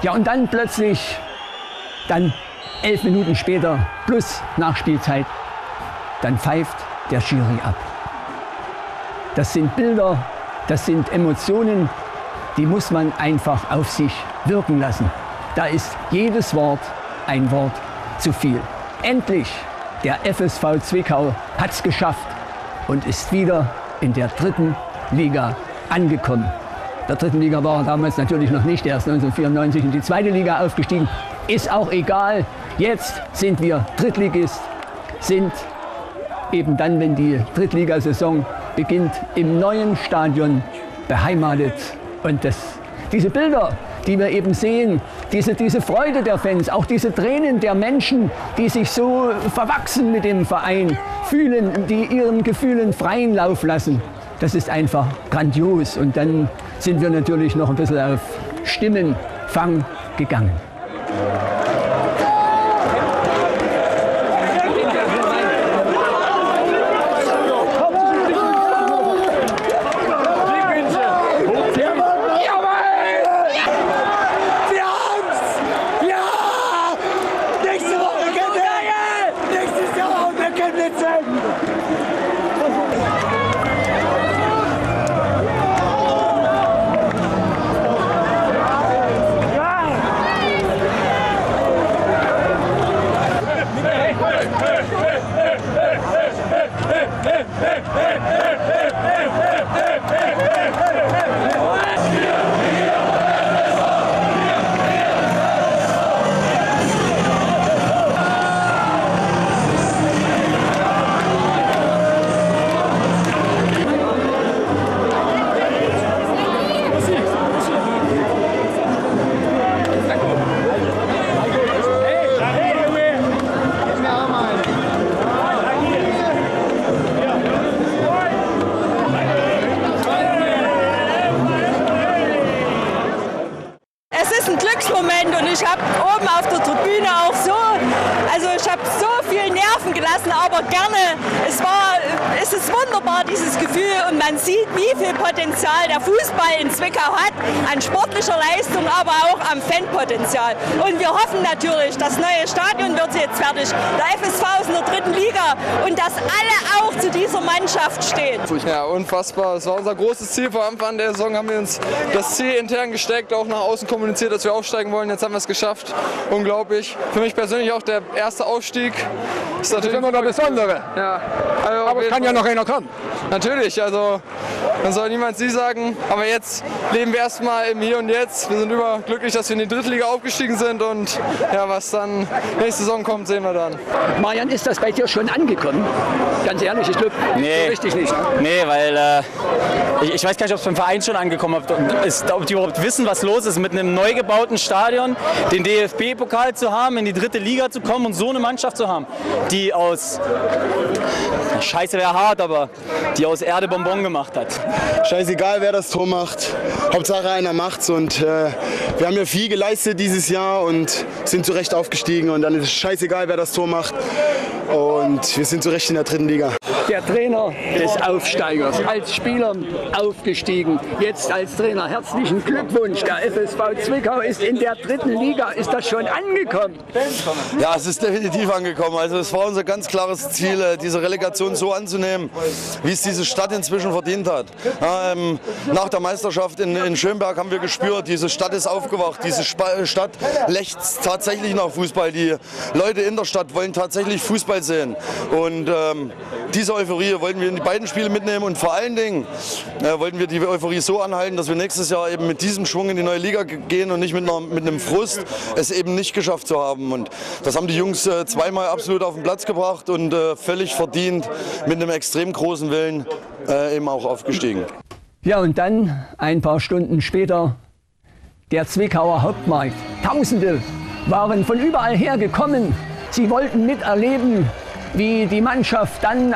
Ja, und dann plötzlich, 11 Minuten später, plus Nachspielzeit, dann pfeift der Schiri ab. Das sind Bilder, das sind Emotionen, die muss man einfach auf sich wirken lassen. Da ist jedes Wort ein Wort zu viel. Endlich, der FSV Zwickau hat es geschafft und ist wieder in der 3. Liga angekommen. Der 3. Liga war er damals natürlich noch nicht, er ist 1994 in die 2. Liga aufgestiegen. Ist auch egal, jetzt sind wir Drittligist, sind eben dann, wenn die Drittligasaison beginnt, im neuen Stadion beheimatet. Und diese Bilder, die wir eben sehen, diese Freude der Fans, auch diese Tränen der Menschen, die sich so verwachsen mit dem Verein fühlen, die ihren Gefühlen freien Lauf lassen, das ist einfach grandios. Und dann sind wir natürlich noch ein bisschen auf Stimmenfang gegangen. Ich habe oben auf der Tribüne auch ich habe so viel Nerven gelassen, aber gerne. Es ist wunderbar, dieses Gefühl, und man sieht, wie viel Potenzial der Fußball in Zwickau hat, an sportlicher Leistung, aber auch am Fanpotenzial. Und wir hoffen natürlich, das neue Stadion wird jetzt fertig, der FSV ist in der 3. Liga und dass alle auch zu dieser Mannschaft stehen. Ja, unfassbar. Es war unser großes Ziel. Vor Anfang der Saison haben wir uns das Ziel intern gesteckt, auch nach außen kommuniziert, dass wir aufsteigen wollen. Jetzt haben wir es geschafft. Unglaublich. Für mich persönlich auch der erste Aufstieg. Ist natürlich immer noch Besondere. Ja, aber es kann ja noch einer kommen. Natürlich, also man soll niemals sie sagen. Aber jetzt leben wir erstmal im Hier und Jetzt. Wir sind überglücklich, dass wir in die 3. Liga aufgestiegen sind. Und ja, was dann nächste Saison kommt, sehen wir dann. Marian, ist das bei dir schon angekommen? Ganz ehrlich, ich glaube, nee, so richtig nicht. Nee, weil ich weiß gar nicht, ob es beim Verein schon angekommen ist, ob die überhaupt wissen, was los ist, mit einem neu gebauten Stadion den DFB-Pokal zu haben, in die 3. Liga zu kommen und so eine Mannschaft zu haben, die aus, Scheiße wäre hart, aber die aus Erde Bonbon gemacht hat. Scheißegal, wer das Tor macht, Hauptsache einer macht's, und wir haben ja viel geleistet dieses Jahr und sind zu Recht aufgestiegen, und dann ist es scheißegal, wer das Tor macht, und wir sind zu Recht in der 3. Liga. Der Trainer des Aufsteigers, als Spieler aufgestiegen, jetzt als Trainer. Herzlichen Glückwunsch, der FSV Zwickau ist in der 3. Liga. Ist das schon angekommen? Ja, es ist definitiv angekommen. Also es war unser ganz klares Ziel, diese Relegation so anzunehmen, wie es diese Stadt inzwischen verdient hat. Nach der Meisterschaft in Schönberg haben wir gespürt, diese Stadt ist aufgewacht, diese Stadt lechzt tatsächlich nach Fußball. Die Leute in der Stadt wollen tatsächlich Fußball sehen. Und diese Euphorie wollten wir in die beiden Spiele mitnehmen, und vor allen Dingen wollten wir die Euphorie so anhalten, dass wir nächstes Jahr eben mit diesem Schwung in die neue Liga gehen und nicht mit einem Frust es eben nicht geschafft zu haben. Und das haben die Jungs zweimal absolut auf den Platz gebracht und völlig verdient mit einem extrem großen Willen eben auch aufgestiegen. Ja, und dann, ein paar Stunden später, der Zwickauer Hauptmarkt. Tausende waren von überall her gekommen. Sie wollten miterleben, wie die Mannschaft dann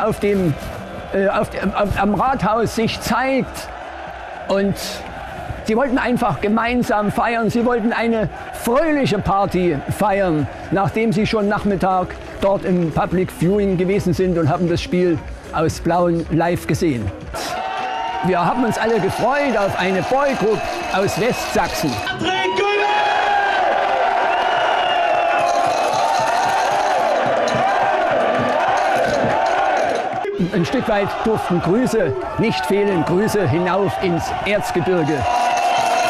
am Rathaus sich zeigt. Und sie wollten einfach gemeinsam feiern. Sie wollten eine fröhliche Party feiern, nachdem sie schon Nachmittag dort im Public Viewing gewesen sind und haben das Spiel aus Blauen live gesehen. Wir haben uns alle gefreut auf eine Boygroup aus Westsachsen. ein Stück weit durften Grüße nicht fehlen, Grüße hinauf ins Erzgebirge.